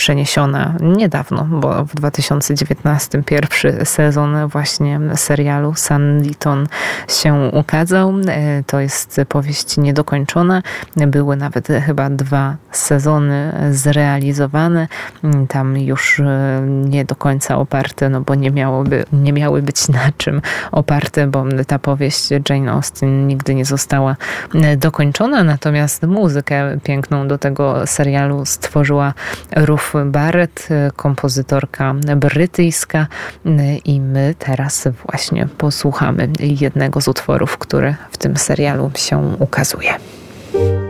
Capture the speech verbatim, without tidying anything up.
przeniesiona niedawno, bo w dwa tysiące dziewiętnastym pierwszy sezon właśnie serialu Sanditon się ukazał. To jest powieść niedokończona. Były nawet chyba dwa sezony zrealizowane. Tam już nie do końca oparte, no bo nie miałoby, nie miały być na czym oparte, bo ta powieść Jane Austen nigdy nie została dokończona. Natomiast muzykę piękną do tego serialu stworzyła Ruth Barrett, kompozytorka brytyjska, i my teraz właśnie posłuchamy jednego z utworów, który w tym serialu się ukazuje.